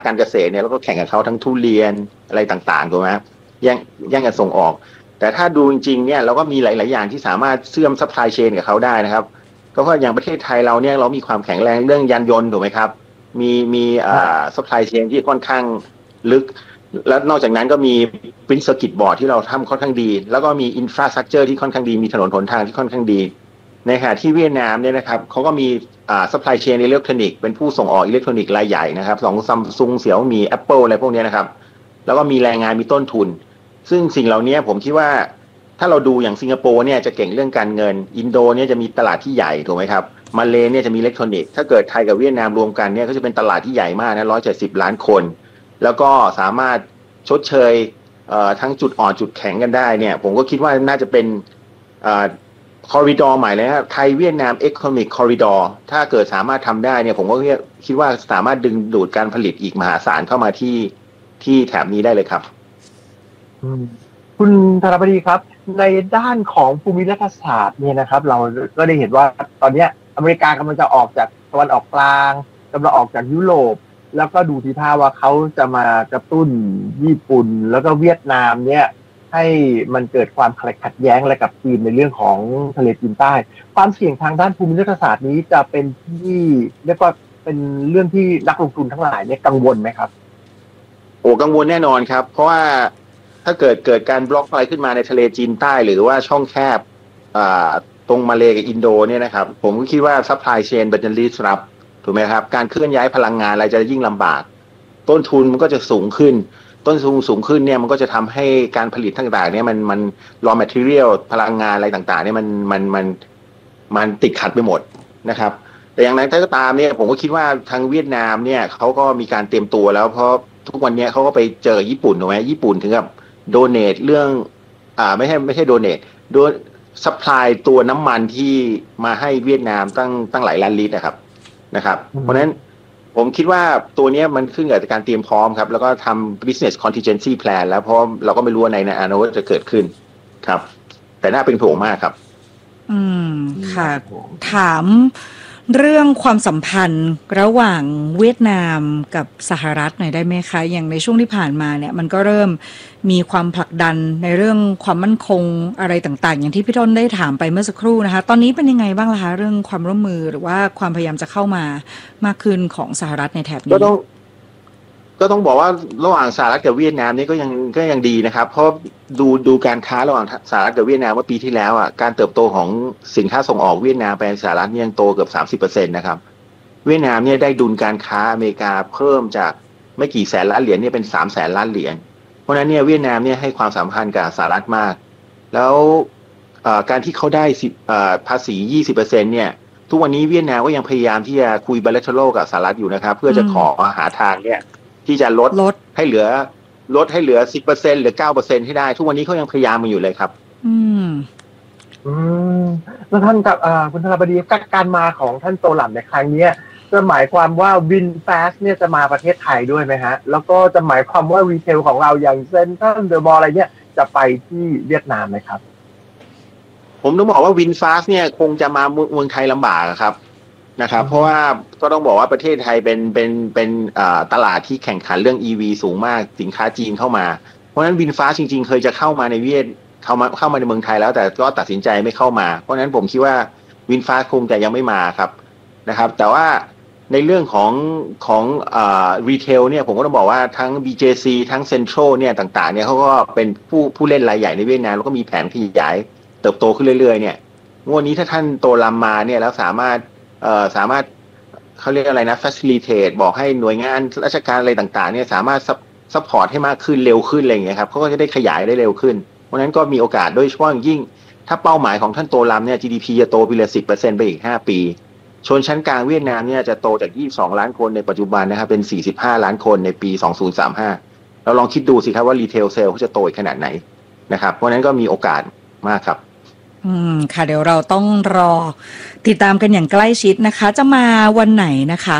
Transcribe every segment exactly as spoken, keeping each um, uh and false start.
การเกษตรเนี่ยเราก็แข่งกับเขาทั้งทุเรียนอะไรต่างๆถูกไหมแย่งแย่งกันส่งออกแต่ถ้าดูจริงๆเนี่ยเราก็มีหลายๆอย่างที่สามารถเชื่อมซัพพลายเชนกับเขาได้นะครับก็เพราะอย่างประเทศไทยเราเนี่ยเรามีความแข็งแรงเรื่องยานยนต์ถูกไหมครับมีมีอ่าซัพพลายเชนที่ค่อนข้างลึกแล้วนอกจากนั้นก็มีปรินซ์เซอร์กิตบอร์ดที่เราทำค่อนข้างดีแล้วก็มีอินฟราสตรัคเจอร์ที่ค่อนข้างดีมีถนนหนทางที่ค่อนข้างดีในขณะที่เวียดนามเนี่ยนะครับเขาก็มีอ่าซัพพลายเชนอิเล็กทรอนิกส์เป็นผู้ส่งออกอิเล็กทรอนิกส์รายใหญ่นะครับของซัมซุงเสี่ยวมี Apple อะไรพวกนี้นะครับแล้วก็มีแรงงานมีต้นทุนซึ่งสิ่งเหล่านี้ผมคิดว่าถ้าเราดูอย่างสิงคโปร์เนี่ยจะเก่งเรื่องการเงินอินโดเนี่ยจะมีตลาดที่ใหญ่ถูกไหมครับมาเลเนี่ยจะมีอิเล็กทรอนิกส์ถ้าเกิดไทยกับเวียดนามรวมกันเนี่ยก็จะเป็นตลาดที่ใหญ่มากนะหนึ่งร้อยเจ็ดสิบล้านคนแล้วก็สามารถชดเชยเอ่อทั้งจุดอ่อนจุดแข็งกันได้เนี่ยผมก็คิดว่าน่าจะเป็นเอ่อคอริดอร์ใหม่เลยครับไทยเวียดนาม Economic Corridor ถ้าเกิดสามารถทำได้เนี่ยผมก็คิดว่าสามารถดึงดูดการผลิตอีกมหาศาลเข้ามาที่ที่แถบนี้ได้เลยครับคุณธนบดีครับในด้านของภูมิรัฐศาสตร์เนี่ยนะครับเราก็ได้เห็นว่าตอนนี้อเมริกากำลังจะออกจากตะวันออกกลางกำลังออกจากยุโรปแล้วก็ดูทีท่าว่าเขาจะมากระตุ้นญี่ปุ่นแล้วก็เวียดนามเนี่ยให้มันเกิดความขัดแย้งอะไรกับจีนในเรื่องของทะเลจีนใต้ความเสี่ยงทางด้านภูมิรัฐศาสตร์นี้จะเป็นที่เรียกว่าเป็นเรื่องที่นักลงทุนทั้งหลายเนี่ยกังวลไหมครับโอ้กังวลแน่นอนครับเพราะว่าถ้าเกิดเกิดการบล็อกอะไรขึ้นมาในทะเลจีนใต้หรือว่าช่องแคบอ่าตรงมาเลกับอินโดเนี่ยนะครับผมก็คิดว่าซัพพลายเชนมันจะรีสรับถูกไหมครับการเคลื่อนย้ายพลังงานอะไรจะยิ่งลำบากต้นทุนมันก็จะสูงขึ้นต้นทุนสูงขึ้นเนี่ยมันก็จะทำให้การผลิตต่างๆเนี่ยมันมัน raw material พลังงานอะไรต่างๆเนี่ยมันมันมันมันติดขัดไปหมดนะครับแต่อย่างไรก็ตามเนี่ยผมก็คิดว่าทางเวียดนามเนี่ยเขาก็มีการเตรียมตัวแล้วเพราะทุกวันนี้เขาก็ไปเจอญี่ปุ่นถูกไหมญี่ปุ่นถึงกับโดเนทเรื่องอ่าไม่ใช่ไม่ใช่โดเนทโดนซัพพลายตัวน้ำมันที่มาให้เวียดนามตั้งตั้งหลายล้านลิตรนะครับนะครับเพราะฉะนั้นผมคิดว่าตัวนี้มันขึ้นกับการเตรียมพร้อมครับแล้วก็ทำ business contingency plan แล้วเพราะเราก็ไม่รู้ว่าในอนาคตจะเกิดขึ้นครับแต่น่าเป็นห่วงมากครับอืมค่ะถามเรื่องความสัมพันธ์ระหว่างเวียดนามกับสหรัฐหน่อยได้ไหมคะอย่างในช่วงที่ผ่านมาเนี่ยมันก็เริ่มมีความผลักดันในเรื่องความมั่นคงอะไรต่างๆอย่างที่พี่ต้นได้ถามไปเมื่อสักครู่นะคะตอนนี้เป็นยังไงบ้างล่ะคะเรื่องความร่วมมือหรือว่าความพยายามจะเข้ามามากขึ้นของสหรัฐในแถบนี้ก็ต้องก็ต้องบอกว่าระหว่างสหรัฐกับเวียดนามนี่ก็ยังก็ยังดีนะครับเพราะดูดูการค้าระหว่างสหรัฐกับเวียดนามเมื่อปีที่แล้วอ่ะการเติบโตของสินค้าส่งออกเวียดนามไปสหรัฐนี่ยังโตเกือบ สามสิบเปอร์เซ็นต์ นะครับเวียดนามเนี่ยได้ดุลการค้าอเมริกาเพิ่มจากไม่กี่แสนล้านเหรียญเนี่ยเป็นสามแสนล้านเหรียญเพราะฉะนั้นเนี่ยเวียดนามเนี่ยให้ความสำคัญกับสหรัฐมากแล้วการที่เขาได้ภาษี ยี่สิบเปอร์เซ็นต์ เนี่ยทุกวันนี้เวียดนามก็ยังพยายามที่จะคุย bilateral กับสหรัฐอยู่นะครับเพื่อจะขอหาทางเนี่ยที่จะลดลดให้เหลือลดให้เหลือ สิบเปอร์เซ็นต์ หรือ เก้าเปอร์เซ็นต์ ให้ได้ทุกวันนี้เขายังพยายามมาอยู่เลยครับอืมอืมแล้วท่านกับอ่าคุณธนบดีการมาของท่านโตหลับในครั้งนี้จะหมายความว่า VinFast เนี่ยจะมาประเทศไทยด้วยไหมฮะแล้วก็จะหมายความว่ารีเทลของเราอย่างเซ็นทรัลเดอะมอลล์อะไรเนี่ยจะไปที่เวียดนามไหมครับผมต้องบอกว่า VinFast เนี่ยคงจะมาเมืองไทยลำบากครับนะครับเพราะว่าก็ต้องบอกว่าประเทศไทยเป็นเป็นเป็นตลาดที่แข่งขันเรื่อง อี วี สูงมากสินค้าจีนเข้ามาเพราะฉะนั้น VinFast จริงๆเคยจะเข้ามาในเวียดเข้ามาเข้ามาในเมืองไทยแล้วแต่ก็ตัดสินใจไม่เข้ามาเพราะฉะนั้นผมคิดว่า VinFast คงจะยังไม่มาครับนะครับแต่ว่าในเรื่องของของอ่ารีเทลเนี่ยผมก็ต้องบอกว่าทั้ง บี เจ ซี ทั้ง Central เนี่ยต่างๆเนี่ยเขาก็เป็นผู้ผู้เล่นรายใหญ่ในเวียดนามแล้วก็มีแผนขยายเติบโตขึ้นเรื่อยๆเนี่ยงวดนี้ถ้าท่านโตลำมาเนี่ยแล้วสามารถเอ่อสามารถเขาเรียกอะไรนะ facilitate บอกให้หน่วยงานราชการอะไรต่างๆเนี่ยสามารถซัพพอร์ตให้มากขึ้นเร็วขึ้นอะไรอย่างเงี้ยครับเขาก็จะได้ขยายได้เร็วขึ้นเพราะนั้นก็มีโอกาสโดยเฉพาะยิ่งถ้าเป้าหมายของท่านโตลำเนี่ย จี ดี พี จะโตปีละ สิบเปอร์เซ็นต์ ไปอีกห้าปีชนชั้นกลางเวียดนามเนี่ยจะโตจากยี่สิบสองล้านคนในปัจจุบันนะครับเป็นสี่สิบห้าล้านคนในปีสองพันสามสิบห้าเราลองคิดดูสิครับว่ารีเทลเซลเขาจะโตอีกขนาดไหนนะครับเพราะนั้นก็มีโอกาสมากครับอืมค่ะเดี๋ยวเราต้องรอติดตามกันอย่างใกล้ชิดนะคะจะมาวันไหนนะคะ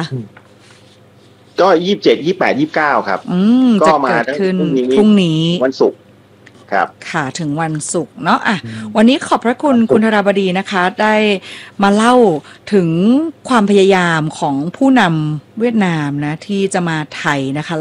ก็ยี่สิบเจ็ด ยี่สิบแปด ยี่สิบเก้าครับอืมก็มาขึ้นพรุ่งนี้วันศุกร์ครับค่ะถึงวันศุกร์เนาะอ่ะวันนี้ขอบพระคุณคุณธราบดีนะคะได้มาเล่าถึงความพยายามของผู้นำเวียดนามนะที่จะมาไทยนะคะ